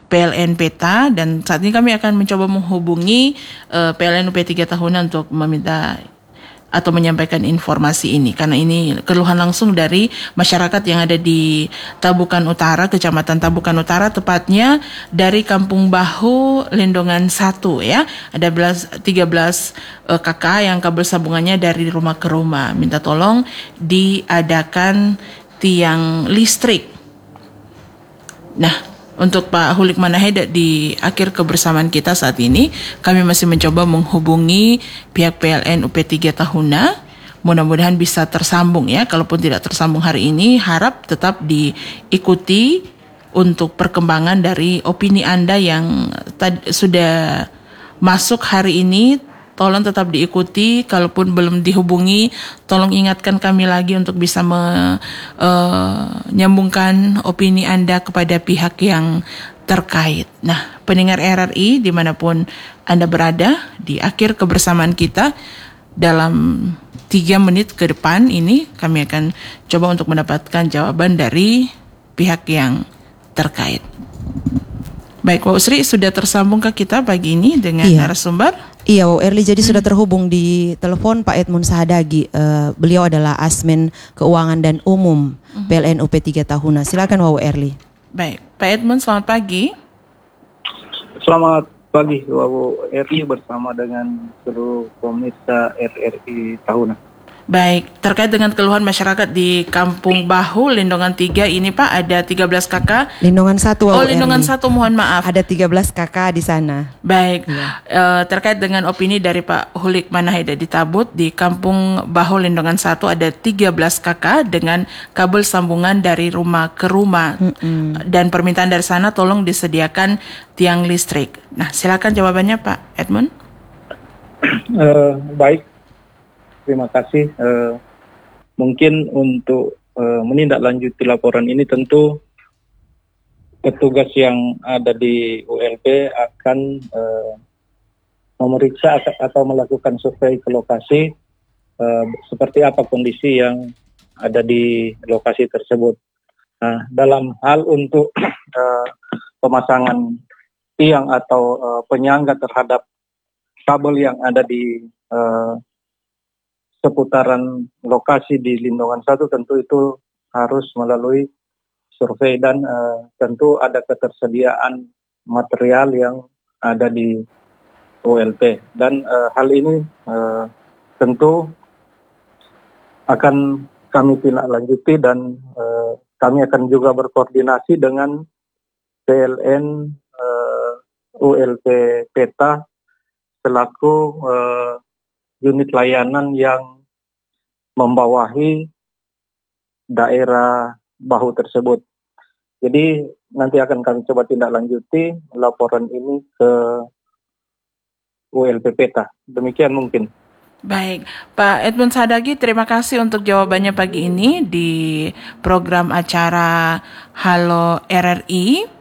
PLN Peta, dan saat ini kami akan mencoba menghubungi PLN UP 3 tahunan untuk meminta atau menyampaikan informasi ini, karena ini keluhan langsung dari masyarakat yang ada di Tabukan Utara, Kecamatan Tabukan Utara, tepatnya dari Kampung Bahu Lindungan 1 ya. Ada 13 kakak yang kabel sambungannya dari rumah ke rumah, minta tolong diadakan tiang listrik. Nah, untuk Pak Hulik Manaheda, di akhir kebersamaan kita saat ini, kami masih mencoba menghubungi pihak PLN UP 3 Tahuna. Mudah-mudahan bisa tersambung ya. Kalaupun tidak tersambung hari ini, harap tetap diikuti untuk perkembangan dari opini Anda yang sudah masuk hari ini. Tolong tetap diikuti. Kalaupun belum dihubungi, tolong ingatkan kami lagi untuk bisa menyambungkan opini Anda kepada pihak yang terkait. Nah, pendengar RRI dimanapun Anda berada, di akhir kebersamaan kita dalam 3 menit ke depan ini, kami akan coba untuk mendapatkan jawaban dari pihak yang terkait. Baik, Pak Usri, sudah tersambung ke kita pagi ini dengan narasumber? Iya, Wow Erli, jadi sudah terhubung di telepon Pak Edmund Sahadagi. Beliau adalah Asmen Keuangan dan Umum PLN UP 3 Tahuna. Silakan Wow Erli. Baik, Pak Edmund, selamat pagi. Selamat pagi, Wow Erli bersama dengan seluruh pemirsa RRI Tahuna. Baik, terkait dengan keluhan masyarakat di Kampung Bahu Lindungan 3 ini Pak, ada 13 kakak. Lindungan 1, Oh, Lindungan 1, mohon maaf. Ada 13 kakak di sana. Baik, terkait dengan opini dari Pak Hulik Manaheda di Tabut, di Kampung Bahu Lindungan 1 ada 13 kakak dengan kabel sambungan dari rumah ke rumah. Dan permintaan dari sana tolong disediakan tiang listrik. Nah, silakan jawabannya Pak Edmund. Baik. Terima kasih. Mungkin untuk menindaklanjuti laporan ini, tentu petugas yang ada di ULP akan memeriksa atau melakukan survei ke lokasi seperti apa kondisi yang ada di lokasi tersebut. Nah, dalam hal untuk pemasangan tiang atau penyangga terhadap kabel yang ada di seputaran lokasi di Lindungan 1, tentu itu harus melalui survei dan tentu ada ketersediaan material yang ada di ULP. Dan hal ini tentu akan kami tindak lanjuti dan kami akan juga berkoordinasi dengan PLN ULP Peta selaku unit layanan yang membawahi daerah Bahu tersebut. Jadi nanti akan kami coba tindak lanjuti laporan ini ke ULP Peta. Demikian mungkin. Baik, Pak Edmund Sahadagi, terima kasih untuk jawabannya pagi ini di program acara Halo RRI.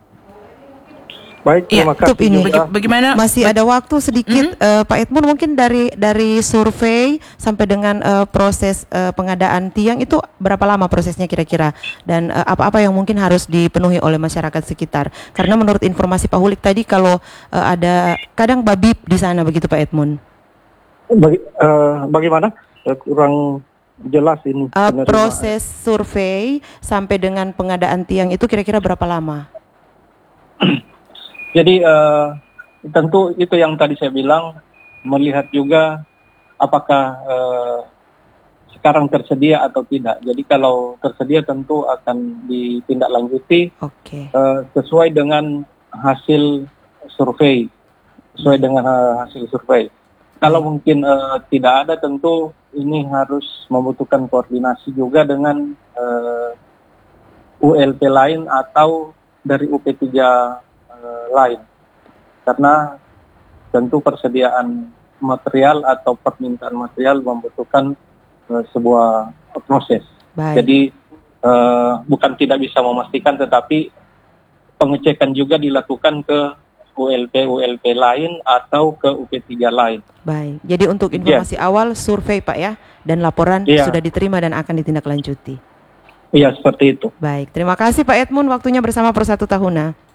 Baik, terima kasih. Ini. Bagaimana? Masih ada waktu sedikit, Pak Edmund, mungkin dari survei sampai dengan proses pengadaan tiang itu berapa lama prosesnya kira-kira, dan apa-apa yang mungkin harus dipenuhi oleh masyarakat sekitar? Karena menurut informasi Pak Hulik tadi, kalau ada kadang babib di sana, begitu Pak Edmund. Bagaimana? Kurang jelas ini. Proses survei sampai dengan pengadaan tiang itu kira-kira berapa lama? Jadi tentu itu yang tadi saya bilang, melihat juga apakah sekarang tersedia atau tidak. Jadi kalau tersedia tentu akan ditindaklanjuti sesuai dengan hasil survei. Kalau mungkin tidak ada, tentu ini harus membutuhkan koordinasi juga dengan ULP lain atau dari UP3 lain, karena tentu persediaan material atau permintaan material membutuhkan sebuah proses. Jadi bukan tidak bisa memastikan, tetapi pengecekan juga dilakukan ke ULP lain atau ke UP3 lain. Baik, jadi untuk informasi awal survei Pak ya, dan laporan sudah diterima dan akan ditindaklanjuti. Iya, seperti itu. Baik, terima kasih Pak Edmund, waktunya bersama Persatu Tahuna.